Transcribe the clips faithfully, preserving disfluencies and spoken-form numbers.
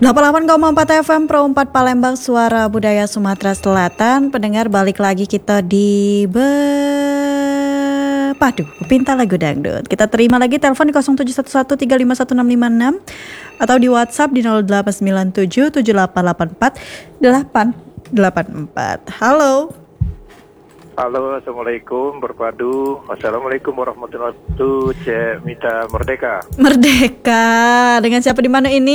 delapan puluh delapan koma empat F M Pro empat Palembang, suara budaya Sumatera Selatan. Pendengar, balik lagi kita di Berpadu Pinta Lagu Dangdut. Kita terima lagi telepon di nol tujuh satu satu tiga lima satu enam lima enam atau di WhatsApp di nol delapan sembilan tujuh tujuh delapan delapan empat delapan delapan empat. Halo. Halo, Assalamualaikum Berpadu. Wassalamualaikum warahmatullahi wabarakatuh. Cek Mita Merdeka. Merdeka. Dengan siapa di mana ini?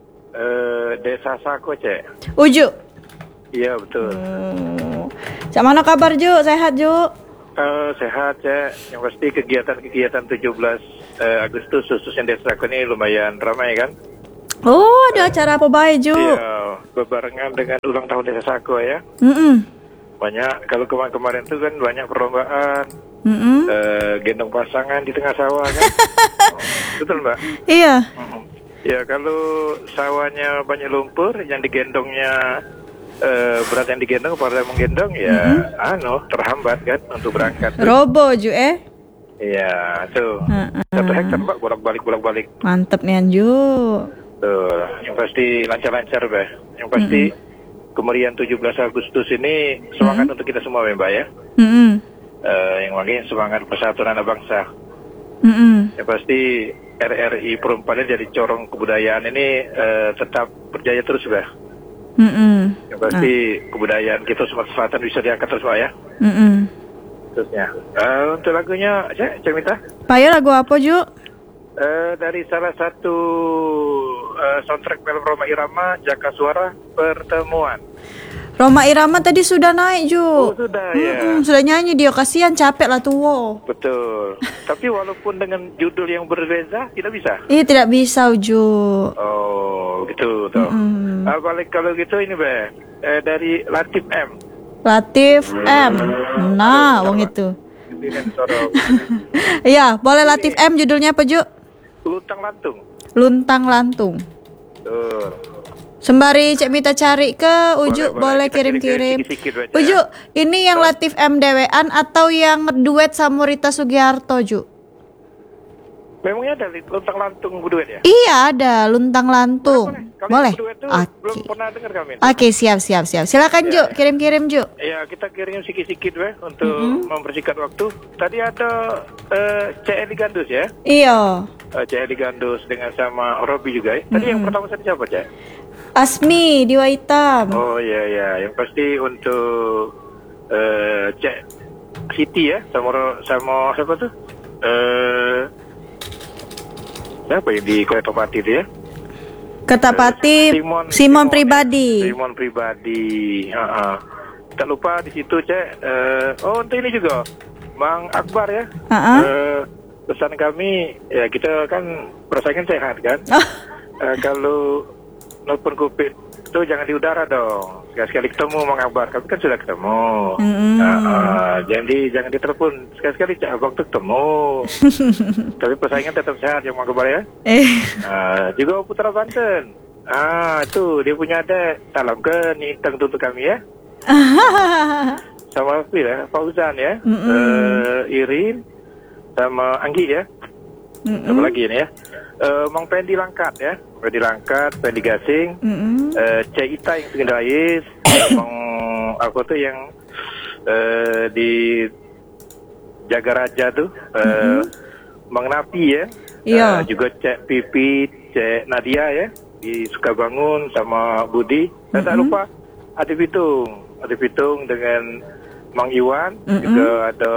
Uh, Desa Sako, Cek. Uju. Iya, betul. Hmm. Cak, mana kabar, Ju? Sehat, Ju? Uh, sehat, Cek. Yang pasti kegiatan-kegiatan tujuh belas uh, Agustus khususnya Desa Sako ini lumayan ramai kan? Oh, ada uh, acara apa baik, Ju? Iya, berbarengan dengan ulang tahun Desa Sako ya. Mm-mm. Banyak, kalau kemarin-kemarin itu kan banyak perlombaan, mm-hmm. uh, gendong pasangan di tengah sawah kan. Oh, betul, Mbak? Iya. Mm-hmm. Ya, kalau sawahnya banyak lumpur, yang digendongnya uh, berat yang digendong pada menggendong ya, mm-hmm. anu terhambat kan untuk berangkat. Robo, Ju, eh? Iya, tuh. Uh-uh. Satu hektar, Mbak, bolak-balik bolak-balik. Mantep nih, Anju. Tuh, yang pasti lancar-lancar, Mbak. Yang pasti mm-hmm. kemerian tujuh belas Agustus ini semangat mm-hmm. untuk kita semua, Mbak ya. Mm-hmm. Uh, yang lagi semangat persatuan anak bangsa. Mm-hmm. Yang pasti R R I Perumpalan jadi corong kebudayaan ini uh, tetap berjaya terus, Mbak. Mm-hmm. Yang pasti ah. kebudayaan kita Sumatera Selatan bisa diangkat terus, Mbak ya. Mm-hmm. Terusnya. Uh, untuk lagunya, Cek, Cek Mita. Payo lagu apa, Ju? Uh, dari salah satu uh, soundtrack film Roma Irama, Jaka Suara Pertemuan. Roma Irama tadi sudah naik, Ju. Oh, sudah ya. Sudah nyanyi dia, kasihan capek lah tuh. Betul. Tapi walaupun dengan judul yang berbeza, tidak bisa. Iya, tidak bisa, Ju. Oh, gitu toh. Mm-hmm. Uh, balik kalau gitu ini, Be. Uh, dari Latif M. Latif M. Nah, wong itu. Iya, boleh Latif M, judulnya apa, Ju? Luntang Lantung. Luntang Lantung. Tuh. Sembari Cek Mita cari ke Uju, boleh, boleh kirim-kirim. Uju, ini yang oh. Latif M dewean atau yang duet sama Rita Sugiharto, Ju? Memangnya ada Luntang Lantung duet ya? Iya, ada Luntang Lantung. Boleh? Boleh? Oke. Belum pernah dengar kami. Oke, siap, siap, siap. Silakan, ya. Ju, kirim-kirim, Ju. Ya, kita kirim sikit-sikit, weh, untuk mm-hmm. mempersingkat waktu. Tadi ada uh, C Eli Gandus ya? Iya. Uh, C Eli Gandus dengan sama Robi juga ya? Tadi mm-hmm. yang pertama tadi siapa, Cek? Asmi, Diwa Hitam. Oh iya iya, yang pasti untuk uh, Cek Siti ya, sama sama siapa tuh? Eh, siapa yang di Kertapati itu ya? Kertapati, uh, Simon, Simon, Simon pribadi. Simon pribadi. Uh-uh. Tak lupa di situ, Cek. Uh, oh, untuk ini juga, Bang Akbar ya. Uh-uh. Uh, pesan kami ya, kita kan persaingan sehat kan. Uh. Uh, kalau nelfon kupit itu jangan di udara dong. Sekali-sekali ketemu mengabar, kami kan sudah ketemu. Mm-hmm. Nah, uh, jadi jangan ditelepon sekali-sekali, Cak Abang tuh ketemu. Tapi persaingan tetap sehat yang mengabar ya. Eh. Uh, juga Putra Banten. Ah, itu dia punya ada salam ke niteng untuk kami ya. Sama Fil ya, Fauzan ya, mm-hmm. uh, Irin, sama Anggi ya. Mm-hmm. Sama lagi ini ya. Uh, Mang Pendi Langkat ya, Pendi Langkat, Pendi Gasing, mm-hmm. uh, Cek Ita yang Segendais, Mang aku tuh yang uh, di Jagaraja tuh, uh, mm-hmm. Mang Napi ya, yeah. uh, juga Cek Pipi, Cek Nadia ya, di Sukabangun sama Budi, dan mm-hmm. tak lupa Adi Pitung, Adi Pitung dengan Mang Iwan, mm-hmm. juga ada.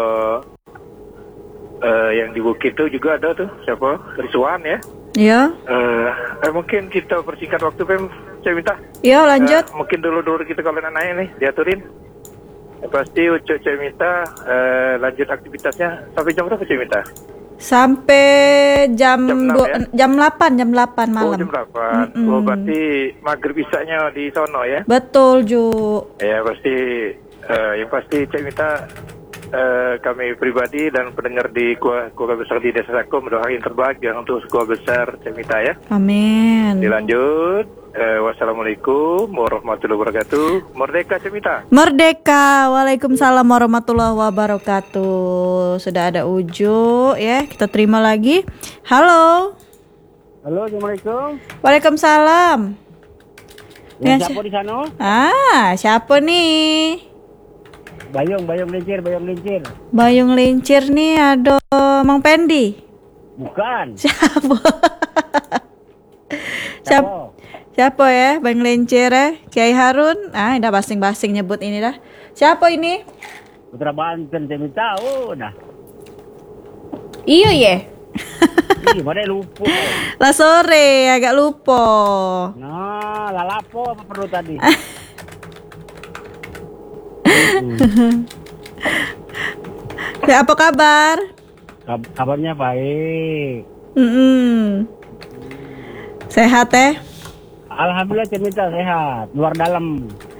Uh, yang di Bukit itu juga ada tuh siapa? Rizwan ya? Iya. Uh, eh, mungkin kita persingkat waktu, Pem. Saya minta. Iya, lanjut. Uh, mungkin dulu-dulu kita kalau naik nih diaturin. Ya, pasti Ucok saya minta uh, lanjut aktivitasnya sampai jam berapa saya minta? Sampai jam jam, dua, ya? jam delapan, jam delapan malam. Oh, jam delapan. Mm-mm. Oh, berarti maghrib bisanya di sono ya? Betul, Ju. Ya, pasti uh, yang pasti saya minta Uh, kami pribadi dan pendengar di keluarga besar di Desa Sako mendoakan yang terbaik ya untuk keluarga besar Cemita ya. Amin. Dilanjut. Uh, wassalamualaikum warahmatullahi wabarakatuh. Merdeka Cemita. Merdeka. Waalaikumsalam warahmatullahi wabarakatuh. Sudah ada Uju ya. Kita terima lagi. Halo. Halo, assalamualaikum. Waalaikumsalam. Dengan siapa si- di sana? Ah, siapa nih? Bayung, Bayung Lincir, Bayung Lincir. Bayung Lincir nih, aduh, Mang Pendi. Bukan. Siapa? Siapa? Siapa ya? Bayung Lincir ya? Kiai Harun? Ah, udah basing-basing nyebut ini dah. Siapa ini? Putra Banten, saya tahu dah. Iyo ye. Ih, mana lupa. Lah sore agak lupa. Nah, lalapo apa perlu tadi? Ya, apa kabar? Kab- kabarnya baik. Mm-mm. Sehat ya? Alhamdulillah cerita sehat, luar dalam.